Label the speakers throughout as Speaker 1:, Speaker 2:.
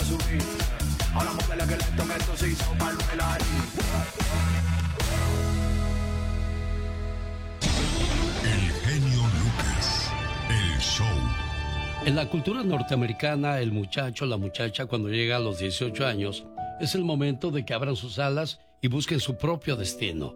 Speaker 1: subir. Ahora móvele que esto se hizo para el bailarín.
Speaker 2: El genio Lucas, el show.
Speaker 3: En la cultura norteamericana, el muchacho, la muchacha, cuando llega a los 18 años, es el momento de que abran sus alas y busquen su propio destino.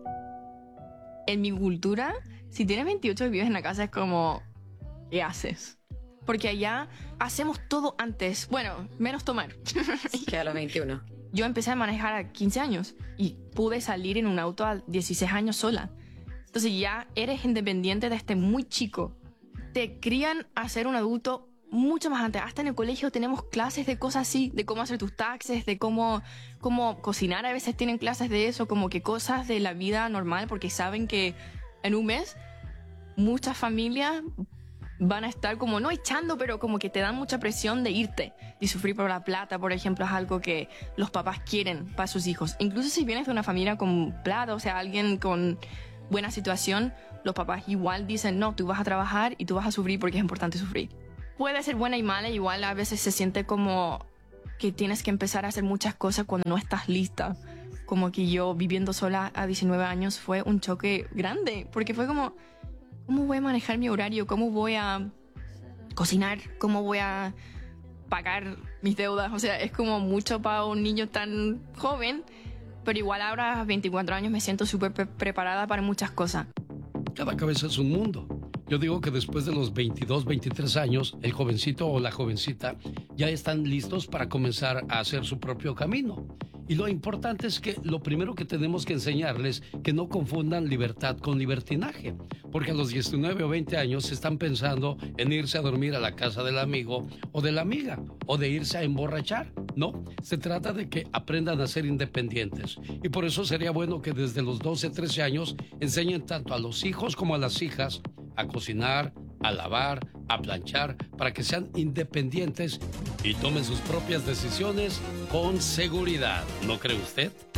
Speaker 4: En mi cultura, si tienes 28 y vives en la casa, es como, ¿qué haces? Porque allá hacemos todo antes. Bueno, menos tomar.
Speaker 5: Que a los 21.
Speaker 4: Yo empecé a manejar a 15 años y pude salir en un auto a 16 años sola. Entonces ya eres independiente desde muy chico. Te crían a ser un adulto mucho más antes. Hasta en el colegio tenemos clases de cosas así, de cómo hacer tus taxes, de cómo cocinar. A veces tienen clases de eso, como que cosas de la vida normal, porque saben que en un mes muchas familias van a estar como, no echando, pero como que te dan mucha presión de irte. Y sufrir por la plata, por ejemplo, es algo que los papás quieren para sus hijos. Incluso si vienes de una familia con plata, o sea, alguien con buena situación, los papás igual dicen, no, tú vas a trabajar y tú vas a sufrir porque es importante sufrir. Puede ser buena y mala, igual a veces se siente como que tienes que empezar a hacer muchas cosas cuando no estás lista. Como que yo viviendo sola a 19 años fue un choque grande, porque fue como, ¿cómo voy a manejar mi horario? ¿Cómo voy a cocinar? ¿Cómo voy a pagar mis deudas? O sea, es como mucho para un niño tan joven, pero igual ahora a 24 años me siento súper preparada para muchas cosas.
Speaker 3: Cada cabeza es un mundo. Yo digo que después de los 22, 23 años, el jovencito o la jovencita ya están listos para comenzar a hacer su propio camino. Y lo importante es que lo primero que tenemos que enseñarles, que no confundan libertad con libertinaje. Porque a los 19 o 20 años están pensando en irse a dormir a la casa del amigo o de la amiga, o de irse a emborrachar. No, se trata de que aprendan a ser independientes. Y por eso sería bueno que desde los 12, 13 años enseñen tanto a los hijos como a las hijas a cocinar, a lavar, a planchar, para que sean independientes y tomen sus propias decisiones con seguridad. ¿No cree usted?